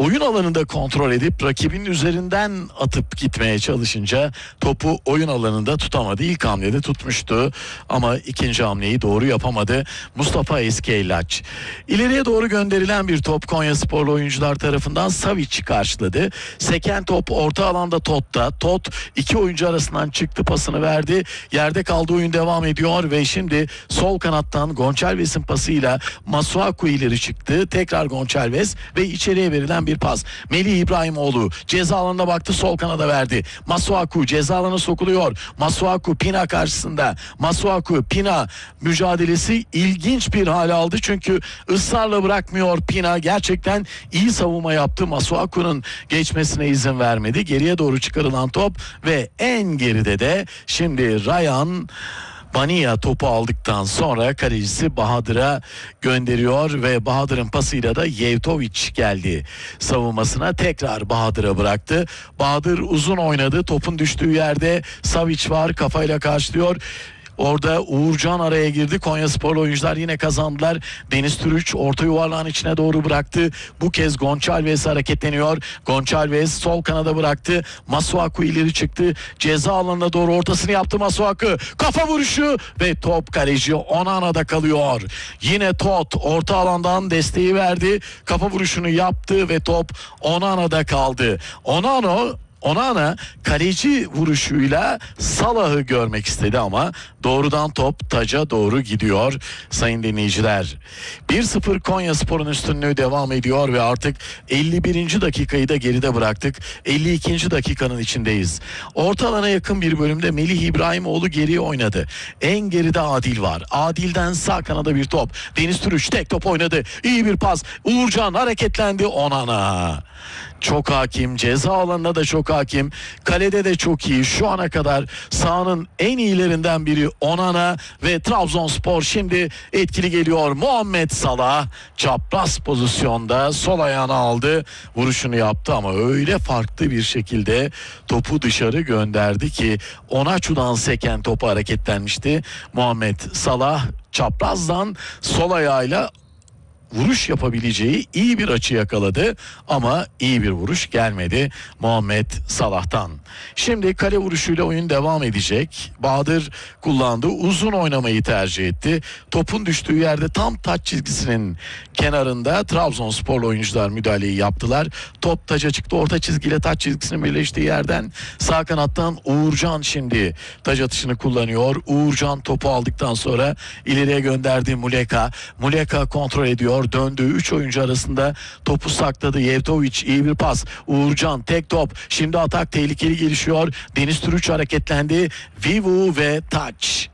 oyun alanında kontrol edip rakibinin üzerinden atıp gitmeye çalışınca topu oyun alanında tutamadı. İlk hamlede tutmuştu ama ikinci hamleyi doğru yapamadı Mustafa Eskeylaç. İleriye doğru gönderilen bir top Konyasporlu oyuncular tarafından Savic karşıladı. Seken top orta alanda Tot'ta. Tot iki oyuncu arasından çıktı, pasını verdi. Yerde kaldığı oyun devam ediyor ve şimdi sol kanattan Gonçalves'in pasıyla Masuaku ileri çıktı. Tekrar Gonçalves ve içeriye verilen bir pas. Melih İbrahimoğlu ceza alanına baktı, sol kanada verdi. Masuaku ceza alanına sokuluyor. Masuaku Pina karşısında. Masuaku Pina mücadelesi ilginç bir hale aldı çünkü ısrarla bırakmıyor Pina. Gerçekten iyi savunma yaptı. Masuaku'nun geçmesine izin vermedi. Geriye doğru çıkarılan top ve en geride de şimdi Ryan Bania topu aldıktan sonra kalecisi Bahadır'a gönderiyor ve Bahadır'ın pasıyla da Yevtovic geldi savunmasına, tekrar Bahadır'a bıraktı. Bahadır uzun oynadı, topun düştüğü yerde Savic var, kafayla karşılıyor. Orada Uğurcan araya girdi. Konyasporlu oyuncular yine kazandılar. Deniz Türüç orta yuvarlağın içine doğru bıraktı. Bu kez Gonçalves hareketleniyor. Gonçalves sol kanada bıraktı. Masuaku ileri çıktı. Ceza alanına doğru ortasını yaptı Masuaku. Kafa vuruşu ve top kaleci Onana'da kalıyor. Yine Tot orta alandan desteği verdi. Kafa vuruşunu yaptı ve top Onana'da kaldı. Onana kaleci vuruşuyla Salah'ı görmek istedi ama doğrudan top taca doğru gidiyor sayın dinleyiciler. 1-0 Konyaspor'un üstünlüğü devam ediyor ve artık 51. dakikayı da geride bıraktık. 52. dakikanın içindeyiz. Orta alana yakın bir bölümde Melih İbrahimoğlu geriye oynadı. En geride Adil var. Adil'den sağ kanada bir top. Deniz Türüç tek top oynadı. İyi bir pas. Uğurcan hareketlendi. Onana çok hakim, ceza alanına da çok hakim, kalede de çok iyi. Şu ana kadar sahanın en iyilerinden biri Onana ve Trabzonspor şimdi etkili geliyor. Muhammed Salah çapraz pozisyonda sol ayağını aldı, vuruşunu yaptı ama öyle farklı bir şekilde topu dışarı gönderdi ki Onaçu'dan seken topu hareketlenmişti. Muhammed Salah çaprazdan sol ayağıyla vuruş yapabileceği iyi bir açı yakaladı ama iyi bir vuruş gelmedi Muhammed Salah'tan. Şimdi kale vuruşuyla oyun devam edecek. Bahadır kullandı. Uzun oynamayı tercih etti. Topun düştüğü yerde tam taç çizgisinin kenarında Trabzonsporlu oyuncular müdahaleyi yaptılar. Top taca çıktı. Orta çizgiyle taç çizgisinin birleştiği yerden sağ kanattan Uğurcan şimdi taç atışını kullanıyor. Uğurcan topu aldıktan sonra ileriye gönderdi Muleka. Muleka kontrol ediyor. Döndü. 3 oyuncu arasında topu sakladı. Yevtovic iyi bir pas. Uğurcan tek top. Şimdi atak tehlikeli gelişiyor. Deniz Türüç hareketlendi. Vivu ve taç.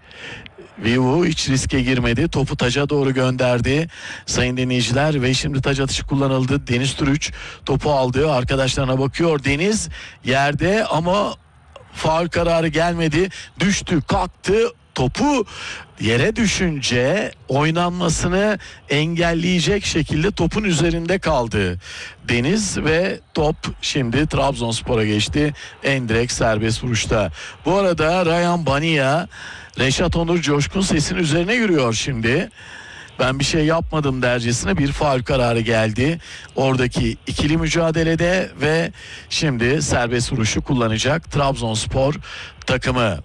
Vivu hiç riske girmedi. Topu taca doğru gönderdi sayın dinleyiciler ve şimdi taç atışı kullanıldı. Deniz Türüç topu aldı. Arkadaşlarına bakıyor. Deniz yerde ama faul kararı gelmedi. Düştü, kalktı. Topu yere düşünce oynanmasını engelleyecek şekilde topun üzerinde kaldı Deniz ve top şimdi Trabzonspor'a geçti. Endirekt serbest vuruşta. Bu arada Ryan Bania, Reşat Onur Coşkun Ses'in üzerine yürüyor şimdi. Ben bir şey yapmadım dercesine bir faul kararı geldi oradaki ikili mücadelede ve şimdi serbest vuruşu kullanacak Trabzonspor takımı.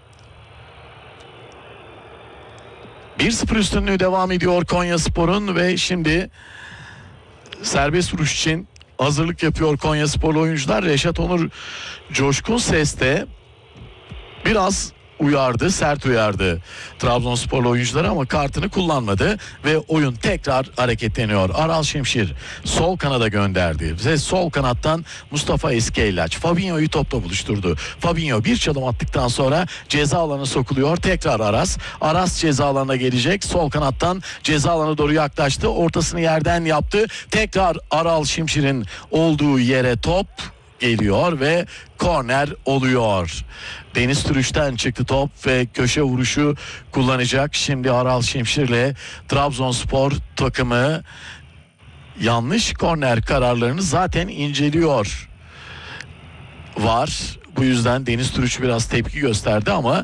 1-0 üstünlüğü devam ediyor Konyaspor'un ve şimdi serbest vuruş için hazırlık yapıyor Konyasporlu oyuncular. Reşat Onur Coşkun Ses'te biraz uyardı, sert uyardı Trabzonsporlu oyuncuları ama kartını kullanmadı ve oyun tekrar hareketleniyor. Aral Şimşir sol kanada gönderdi ve sol kanattan Mustafa Eskeylaç Fabinho'yu topla buluşturdu. Fabinho bir çalım attıktan sonra ceza alanına sokuluyor. Tekrar Aras ceza alanına gelecek. Sol kanattan ceza alanına doğru yaklaştı. Ortasını yerden yaptı. Tekrar Aral Şimşir'in olduğu yere top geliyor ve korner oluyor. Deniz Türüç'ten çıktı top ve köşe vuruşu kullanacak. Şimdi Aral Şimşir'le Trabzonspor takımı yanlış korner kararlarını zaten inceliyor var. Bu yüzden Deniz Türüç biraz tepki gösterdi ama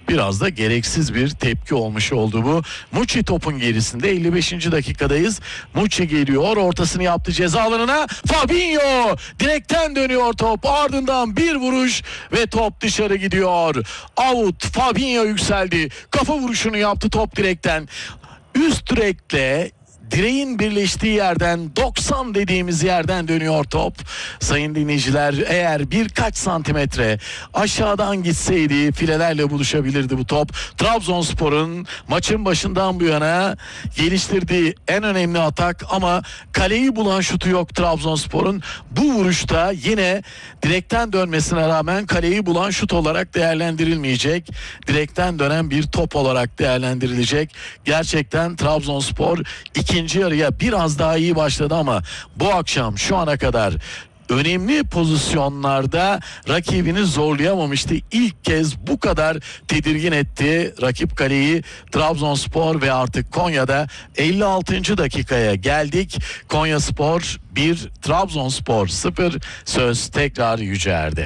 biraz da gereksiz bir tepki olmuş oldu bu. Muçi topun gerisinde, 55. dakikadayız. Muçi geliyor, ortasını yaptı ceza alanına. Fabinho direkten dönüyor top, ardından bir vuruş ve top dışarı gidiyor. Out. Fabinho yükseldi, kafa vuruşunu yaptı, top direkten. Üst direkle direğin birleştiği yerden, 90 dediğimiz yerden dönüyor top. Sayın dinleyiciler, eğer birkaç santimetre aşağıdan gitseydi filelerle buluşabilirdi bu top. Trabzonspor'un maçın başından bu yana geliştirdiği en önemli atak, ama kaleyi bulan şutu yok Trabzonspor'un. Bu vuruşta yine direkten dönmesine rağmen kaleyi bulan şut olarak değerlendirilmeyecek. Direkten dönen bir top olarak değerlendirilecek. Gerçekten Trabzonspor ikinci yarıya biraz daha iyi başladı, ama bu akşam şu ana kadar önemli pozisyonlarda rakibini zorlayamamıştı. İlk kez bu kadar tedirgin etti rakip kaleyi Trabzonspor ve artık Konya'da 56. dakikaya geldik. Konyaspor 1, Trabzonspor 0. Söz tekrar Yücer'de.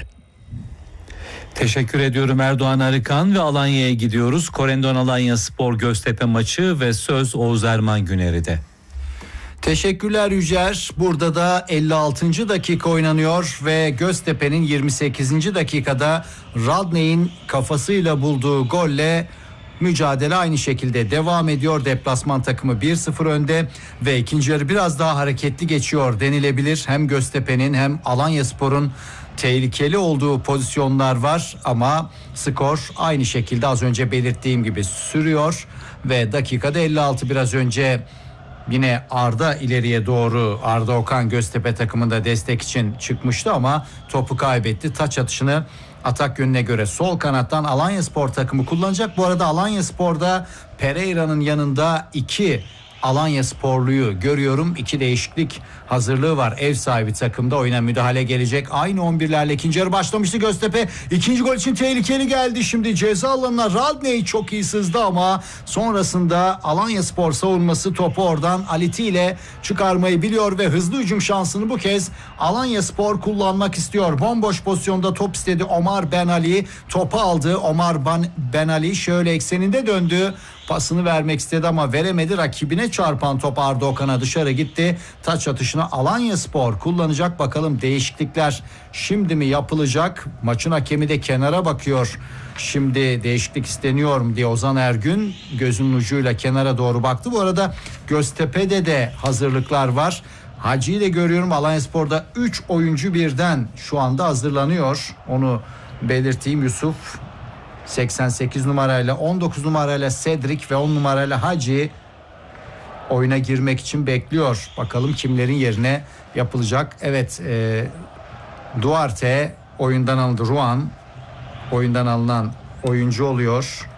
Teşekkür ediyorum Erdoğan Arıkan ve Alanya'ya gidiyoruz. Korendon Alanya Spor Göztepe maçı ve söz Oğuz Erman Güneri'de. Teşekkürler Yücer. Burada da 56. dakika oynanıyor ve Göztepe'nin 28. dakikada Radney'in kafasıyla bulduğu golle mücadele aynı şekilde devam ediyor. Deplasman takımı 1-0 önde ve ikinci yarı biraz daha hareketli geçiyor denilebilir. Hem Göztepe'nin hem Alanyaspor'un tehlikeli olduğu pozisyonlar var, ama skor aynı şekilde az önce belirttiğim gibi sürüyor ve dakikada 56 biraz önce yine Arda ileriye doğru, Arda Okan Göztepe takımında destek için çıkmıştı ama topu kaybetti. Taç atışını atak yönüne göre sol kanattan Alanyaspor takımı kullanacak. Bu arada Alanyaspor'da Pereira'nın yanında 2 Alanyasporluyu görüyorum. 2 değişiklik hazırlığı var. Ev sahibi takımda oyuna müdahale gelecek. Aynı 11'lerle ikinci yarı başlamıştı Göztepe. İkinci gol için tehlikeli geldi. Şimdi ceza alanına Radney çok iyi sızdı, ama sonrasında Alanyaspor savunması topu oradan Aliti ile çıkarmayı biliyor ve hızlı hücum şansını bu kez Alanyaspor kullanmak istiyor. Bomboş pozisyonda top istedi Omar Ben Ali. Topu aldı. Omar Ben Ali şöyle ekseninde döndü. Pasını vermek istedi ama veremedi. Rakibine çarpan top Arda Okan'a dışarı gitti. Taç atışını Alanyaspor kullanacak. Bakalım değişiklikler şimdi mi yapılacak? Maçın hakemi de kenara bakıyor. Şimdi değişiklik isteniyor mu diye Ozan Ergün gözünün ucuyla kenara doğru baktı. Bu arada Göztepe'de de hazırlıklar var. Hacı'yı da görüyorum. Alanyaspor'da 3 oyuncu birden şu anda hazırlanıyor. Onu belirteyim. Yusuf 88 numarayla, 19 numarayla Cedric ve 10 numarayla Hacı oyuna girmek için bekliyor. Bakalım kimlerin yerine yapılacak. Evet, Duarte oyundan alındı. Ruan oyundan alınan oyuncu oluyor.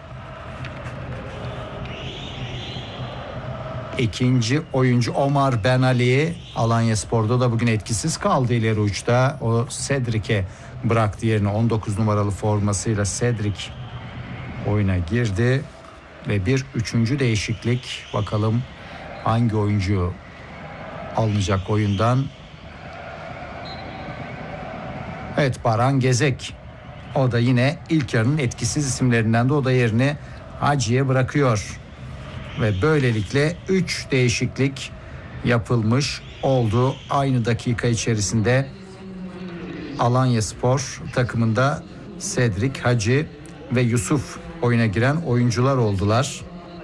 İkinci oyuncu Omar Ben Ali Alanyaspor'da da bugün etkisiz kaldı ileri uçta. O Cedric'e bıraktı yerine. 19 numaralı formasıyla Cedric oyuna girdi ve bir üçüncü değişiklik. Bakalım hangi oyuncu alınacak oyundan. Evet, Baran Gezek. O da yine ilk yarının etkisiz isimlerinden de, o da yerini Hacı'ya bırakıyor. Ve böylelikle 3 değişiklik yapılmış oldu. Aynı dakika içerisinde Alanyaspor takımında Cedric, Hacı ve Yusuf oyuna giren oyuncular oldular.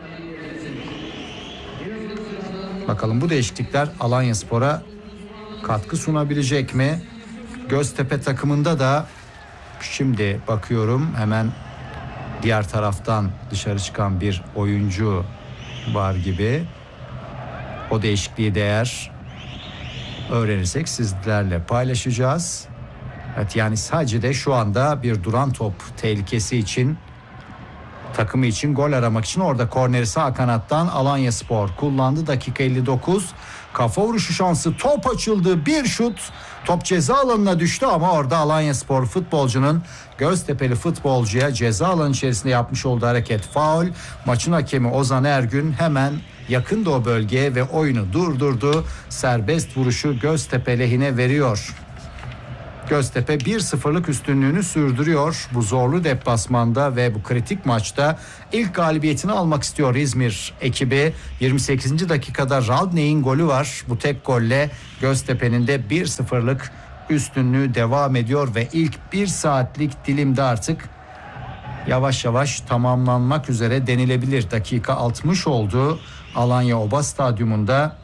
Bakalım bu değişiklikler Alanyaspor'a katkı sunabilecek mi? Göztepe takımında da şimdi bakıyorum, hemen diğer taraftan dışarı çıkan bir oyuncu var gibi. O değişikliği de eğer öğrenirsek sizlerle paylaşacağız. Evet, yani sadece de şu anda bir duran top tehlikesi için, takımı için gol aramak için orada korneri sağ kanattan Alanyaspor kullandı. Dakika 59. Kafa vuruşu şansı, top açıldı, bir şut. Top ceza alanına düştü ama orada Alanyaspor futbolcunun Göztepe'li futbolcuya ceza alanı içerisinde yapmış olduğu hareket faul. Maçın hakemi Ozan Ergün hemen yakındı o bölgeye ve oyunu durdurdu. Serbest vuruşu Göztepe lehine veriyor. Göztepe 1-0'lık üstünlüğünü sürdürüyor bu zorlu deplasmanda ve bu kritik maçta ilk galibiyetini almak istiyor İzmir ekibi. 28. dakikada Radney'in golü var. Bu tek golle Göztepe'nin de 1-0'lık üstünlüğü devam ediyor ve ilk 1 saatlik dilimde artık yavaş yavaş tamamlanmak üzere denilebilir. Dakika 60 oldu. Alanya Oba Stadyumunda.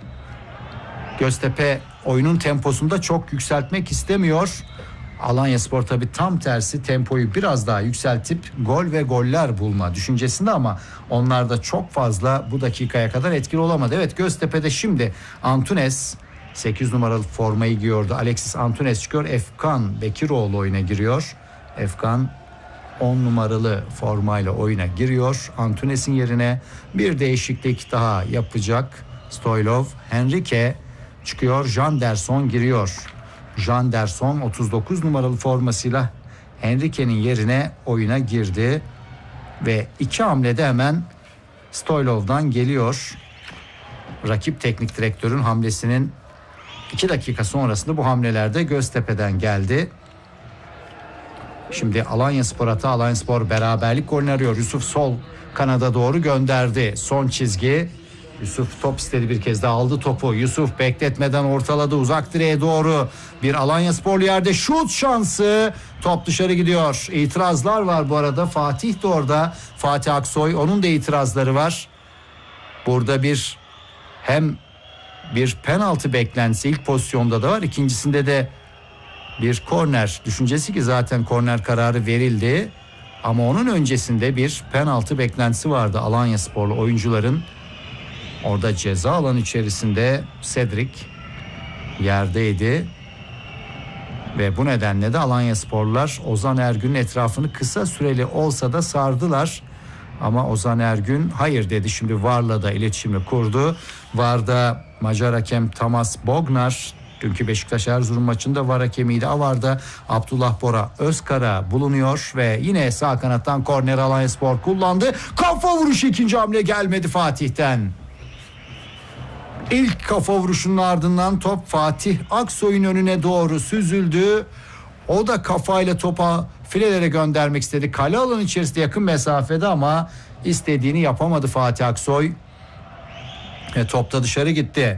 Göztepe oyunun temposunda çok yükseltmek istemiyor. Alanyaspor tabii tam tersi, tempoyu biraz daha yükseltip gol ve goller bulma düşüncesinde ama onlar da çok fazla bu dakikaya kadar etkili olamadı. Evet, Göztepe'de şimdi Antunes 8 numaralı formayı giyiyordu. Alexis Antunes çıkıyor. Efkan Bekiroğlu oyuna giriyor. Efkan 10 numaralı formayla oyuna giriyor. Antunes'in yerine bir değişiklik daha yapacak Stoylov. Henrique çıkıyor. Janderson giriyor. Janderson 39 numaralı formasıyla Henrique'nin yerine oyuna girdi. Ve 2 hamlede hemen Stoylov'dan geliyor. Rakip teknik direktörün hamlesinin 2 dakika sonrasında bu hamlelerde Göztepe'den geldi. Şimdi Alanyaspor hata. Alanyaspor beraberlik golünü arıyor. Yusuf sol kanada doğru gönderdi. Son çizgi. Yusuf top istedi, bir kez daha aldı topu. Yusuf bekletmeden ortaladı uzak direğe doğru. Bir Alanyasporlu yerde şut şansı. Top dışarı gidiyor. İtirazlar var bu arada. Fatih de orada. Fatih Aksoy, onun da itirazları var. Burada hem bir penaltı beklentisi ilk pozisyonda da var. İkincisinde de bir korner düşüncesi ki zaten korner kararı verildi. Ama onun öncesinde bir penaltı beklentisi vardı Alanyasporlu oyuncuların. Orada ceza alanı içerisinde Cedric yerdeydi. Ve bu nedenle de Alanyasporlular Ozan Ergün'ün etrafını kısa süreli olsa da sardılar. Ama Ozan Ergün hayır dedi. Şimdi VAR'la da iletişimi kurdu. VAR'da Macar hakem Tamas Bognar, dünkü Beşiktaş Erzurum maçında VAR hakemiydi. AVAR'da Abdullah Bora Özkara bulunuyor ve yine sağ kanattan korner Alanyaspor kullandı. Kafa vuruşu, ikinci hamle gelmedi Fatih'ten. İlk kafa vuruşunun ardından top Fatih Aksoy'un önüne doğru süzüldü. O da kafayla topa filelere göndermek istedi. Kale alanı içerisinde yakın mesafede ama istediğini yapamadı Fatih Aksoy. Top da dışarı gitti.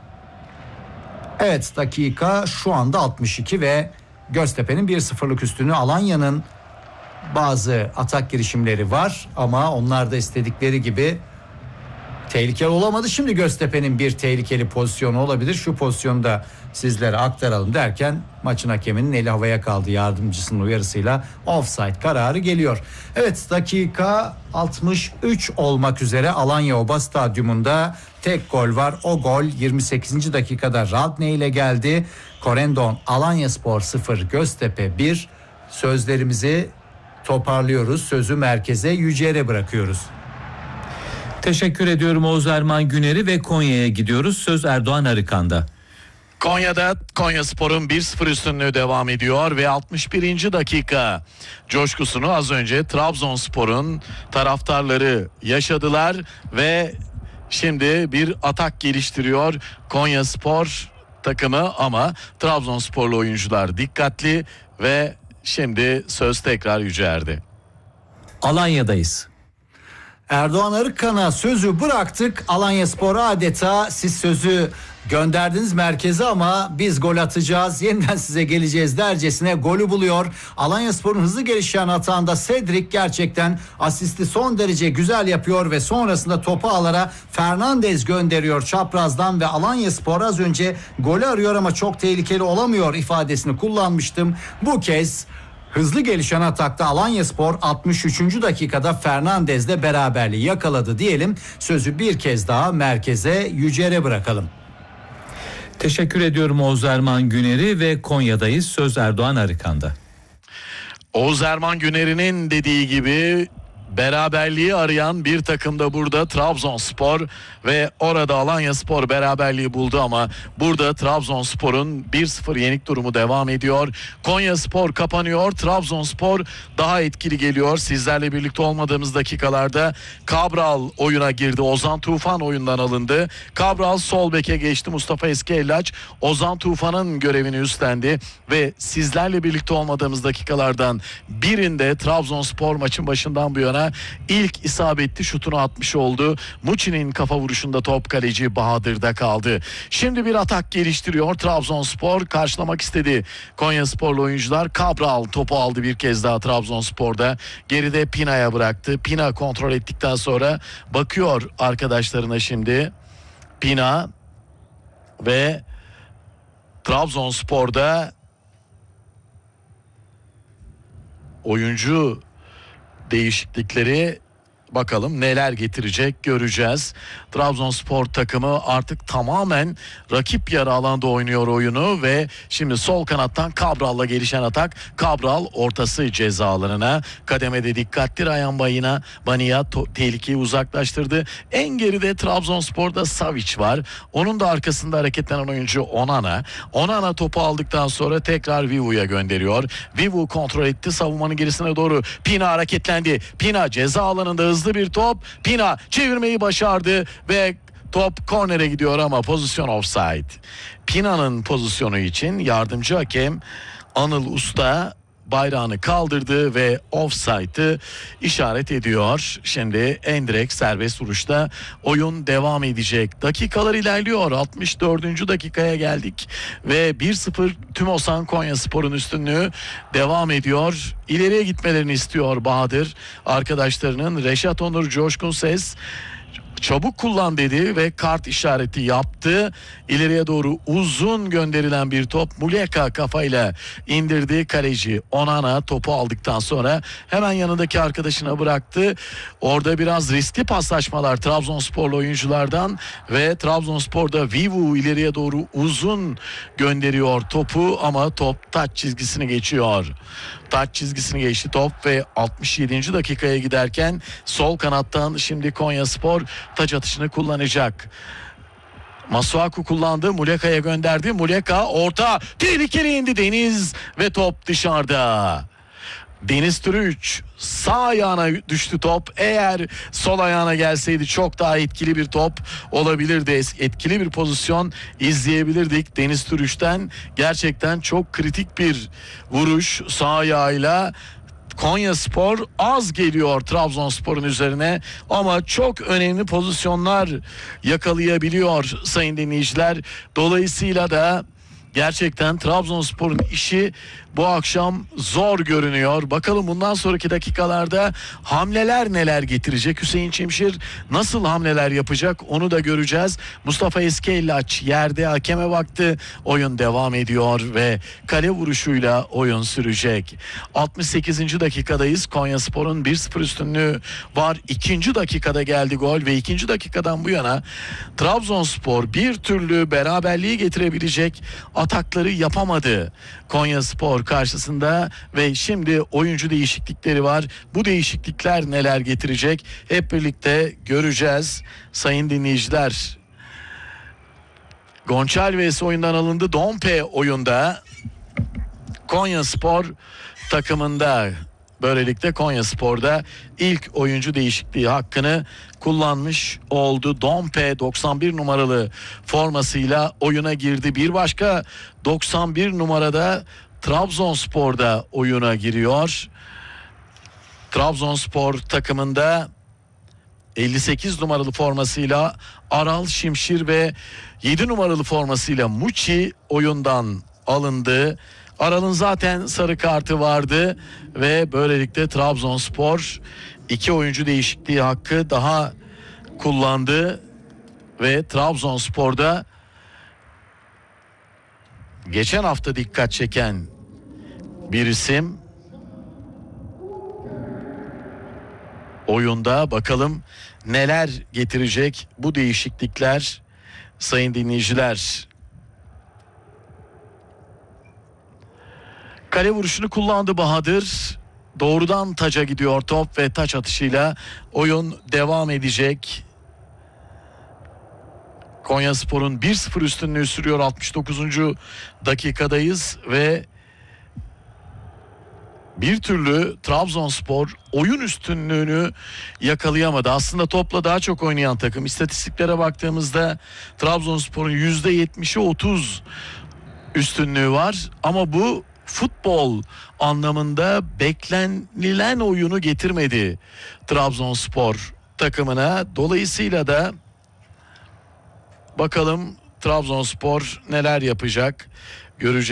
Evet, dakika şu anda 62 ve Göztepe'nin 1-0'lık üstünü. Alanya'nın bazı atak girişimleri var ama onlar da istedikleri gibi tehlikeli olamadı. Şimdi Göztepe'nin bir tehlikeli pozisyonu olabilir. Şu pozisyonu da sizlere aktaralım derken maçın hakeminin eli havaya kaldı. Yardımcısının uyarısıyla offside kararı geliyor. Evet, dakika 63 olmak üzere Alanya Oba Stadyumunda tek gol var. O gol 28. dakikada Radney ile geldi. Corendon Alanyaspor 0 Göztepe 1. Sözlerimizi toparlıyoruz. Sözü merkeze, Yücel'e bırakıyoruz. Teşekkür ediyorum Oğuz Erman Güner'i ve Konya'ya gidiyoruz. Söz Erdoğan Arıkan'da. Konya'da Konyaspor'un 1-0 üstünlüğü devam ediyor ve 61. dakika coşkusunu az önce Trabzonspor'un taraftarları yaşadılar ve şimdi bir atak geliştiriyor Konyaspor takımı ama Trabzonsporlu oyuncular dikkatli ve şimdi söz tekrar Yücel'de. Alanya'dayız. Erdoğan Arıkan'a sözü bıraktık. Alanyaspor adeta siz sözü gönderdiniz merkeze ama biz gol atacağız, yeniden size geleceğiz dercesine golü buluyor. Alanyaspor'un hızlı gelişen atağında Cedric gerçekten asisti son derece güzel yapıyor ve sonrasında topu alara Fernandez gönderiyor çaprazdan ve Alanyaspor az önce golü arıyor ama çok tehlikeli olamıyor ifadesini kullanmıştım. Bu kez hızlı gelişen atakta Alanyaspor 63. dakikada Fernandez'le beraberliği yakaladı diyelim. Sözü bir kez daha merkeze, Yücel'e bırakalım. Teşekkür ediyorum Oğuz Erman Güner'i ve Konya'dayız. Söz Erdoğan Arıkan'da. Oğuz Erman Güner'in dediği gibi Beraberliği arayan bir takım da burada Trabzonspor ve orada Alanyaspor beraberliği buldu ama burada Trabzonspor'un 1-0 yenik durumu devam ediyor. Konyaspor kapanıyor. Trabzonspor daha etkili geliyor. Sizlerle birlikte olmadığımız dakikalarda Cabral oyuna girdi. Ozan Tufan oyundan alındı. Cabral sol beke geçti. Mustafa Eskiellaç Ozan Tufan'ın görevini üstlendi ve sizlerle birlikte olmadığımız dakikalardan birinde Trabzonspor maçın başından bu yana ilk isabetli şutunu atmış oldu. Muçi'nin kafa vuruşunda top kaleci Bahadır'da kaldı. Şimdi bir atak geliştiriyor Trabzonspor. Karşılamak istedi Konyasporlu oyuncular. Cabral topu aldı bir kez daha Trabzonspor'da. Geride Pina'ya bıraktı. Pina kontrol ettikten sonra bakıyor arkadaşlarına şimdi. Pina ve Trabzonspor'da oyuncu değişiklikleri bakalım neler getirecek göreceğiz. Trabzonspor takımı artık tamamen rakip yarı alanda oynuyor oyunu ve şimdi sol kanattan Cabral'la gelişen atak. Cabral ortası ceza alanına kademede dikkatli Ryan Bania tehlikeyi uzaklaştırdı. En geride Trabzonspor'da Savic var. Onun da arkasında hareketlenen oyuncu Onana. Onana topu aldıktan sonra tekrar Vivu'ya gönderiyor. Vivu kontrol etti savunmanın gerisine doğru. Pina hareketlendi. Pina ceza alanında hızlı bir top. Pina çevirmeyi başardı ve top kornere gidiyor ama pozisyon offside. Pina'nın pozisyonu için yardımcı hakem Anıl Usta bayrağını kaldırdı ve offside'ı işaret ediyor. Şimdi endirekt serbest vuruşta oyun devam edecek. Dakikalar ilerliyor. 64. dakikaya geldik ve 1-0 Tümosan Konyaspor'un üstünlüğü devam ediyor. İleriye gitmelerini istiyor Bahadır. Arkadaşlarının Reşat Onur Coşkun Ses çabuk kullan dedi ve kart işareti yaptı. İleriye doğru uzun gönderilen bir top. Muleka kafayla indirdi. Kaleci Onana topu aldıktan sonra hemen yanındaki arkadaşına bıraktı. Orada biraz riskli paslaşmalar Trabzonsporlu oyunculardan ve Trabzonspor'da Vivu ileriye doğru uzun gönderiyor topu ama top taç çizgisini geçiyor. Taç çizgisini geçti top ve 67. dakikaya giderken sol kanattan şimdi Konyaspor taç atışını kullanacak. Masuaku kullandı. Muleka'ya gönderdi. Muleka orta tehlikeli indi Deniz ve top dışarıda. Deniz Türüç sağ ayağına düştü top. Eğer sol ayağına gelseydi çok daha etkili bir top olabilirdi. Etkili bir pozisyon izleyebilirdik Deniz Türüç'ten. Gerçekten çok kritik bir vuruş sağ ayağıyla. Konyaspor az geliyor Trabzonspor'un üzerine ama çok önemli pozisyonlar yakalayabiliyor sayın dinleyiciler. Dolayısıyla da gerçekten Trabzonspor'un işi bu akşam zor görünüyor. Bakalım bundan sonraki dakikalarda hamleler neler getirecek? Hüseyin Çimşir nasıl hamleler yapacak onu da göreceğiz. Mustafa Eskiellaç yerde hakeme baktı. Oyun devam ediyor ve kale vuruşuyla oyun sürecek. 68. dakikadayız. Konyaspor'un 1-0 üstünlüğü var. 2. dakikada geldi gol ve 2. dakikadan bu yana Trabzonspor bir türlü beraberliği getirebilecek atakları yapamadı Konyaspor karşısında ve şimdi oyuncu değişiklikleri var. Bu değişiklikler neler getirecek? Hep birlikte göreceğiz sayın dinleyiciler. Gonçalves oyundan alındı. Dompe oyunda. Konyaspor takımında. Böylelikle Konyaspor'da ilk oyuncu değişikliği hakkını kullanmış oldu. Dompe 91 numaralı formasıyla oyuna girdi. Bir başka 91 numarada Trabzonspor'da oyuna giriyor. Trabzonspor takımında 58 numaralı formasıyla Aral Şimşir ve 7 numaralı formasıyla Muçi oyundan alındı. Aral'ın zaten sarı kartı vardı ve böylelikle Trabzonspor 2 oyuncu değişikliği hakkı daha kullandı ve Trabzonspor'da geçen hafta dikkat çeken bir isim oyunda. Bakalım neler getirecek bu değişiklikler sayın dinleyiciler. Kale vuruşunu kullandı Bahadır. doğrudan taca gidiyor top ve taç atışıyla oyun devam edecek. Konyaspor'un 1-0 üstünlüğü sürüyor. 69. dakikadayız ve bir türlü Trabzonspor oyun üstünlüğünü yakalayamadı. Aslında topla daha çok oynayan takım. İstatistiklere baktığımızda Trabzonspor'un %70'i 30 üstünlüğü var. Ama bu futbol anlamında beklenilen oyunu getirmedi Trabzonspor takımına. Dolayısıyla da bakalım Trabzonspor neler yapacak göreceğiz.